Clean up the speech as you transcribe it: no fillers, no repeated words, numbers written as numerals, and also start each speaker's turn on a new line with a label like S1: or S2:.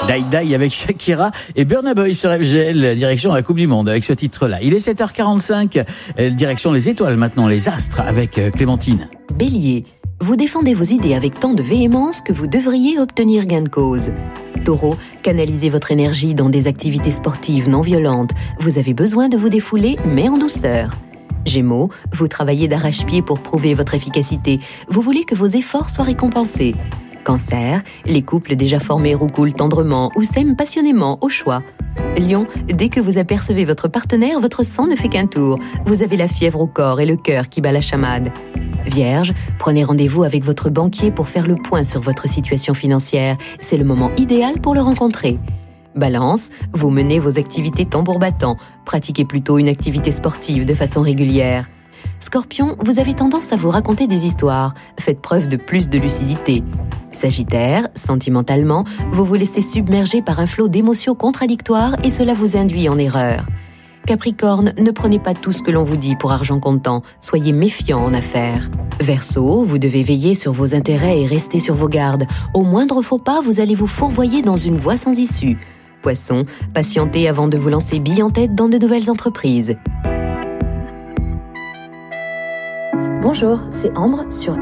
S1: Die Die avec Shakira et Burna Boy sur FGL, direction la Coupe du Monde avec ce titre-là. Il est 7h45, direction les étoiles maintenant, les astres avec Clémentine.
S2: Bélier, vous défendez vos idées avec tant de véhémence que vous devriez obtenir gain de cause. Taureau, canalisez votre énergie dans des activités sportives non violentes. Vous avez besoin de vous défouler, mais en douceur. Gémeaux, vous travaillez d'arrache-pied pour prouver votre efficacité. Vous voulez que vos efforts soient récompensés. Cancer, les couples déjà formés roucoulent tendrement ou s'aiment passionnément au choix. Lion, dès que vous apercevez votre partenaire, votre sang ne fait qu'un tour. Vous avez la fièvre au corps et le cœur qui bat la chamade. Vierge, prenez rendez-vous avec votre banquier pour faire le point sur votre situation financière. C'est le moment idéal pour le rencontrer. Balance, vous menez vos activités tambour battant. Pratiquez plutôt une activité sportive de façon régulière. Scorpion, vous avez tendance à vous raconter des histoires. Faites preuve de plus de lucidité. Sagittaire, sentimentalement, vous vous laissez submerger par un flot d'émotions contradictoires et cela vous induit en erreur. Capricorne, ne prenez pas tout ce que l'on vous dit pour argent comptant. Soyez méfiant en affaires. Verseau, vous devez veiller sur vos intérêts et rester sur vos gardes. Au moindre faux pas, vous allez vous fourvoyer dans une voie sans issue. Poisson, patientez avant de vous lancer bille en tête dans de nouvelles entreprises.
S3: Bonjour, c'est Ambre sur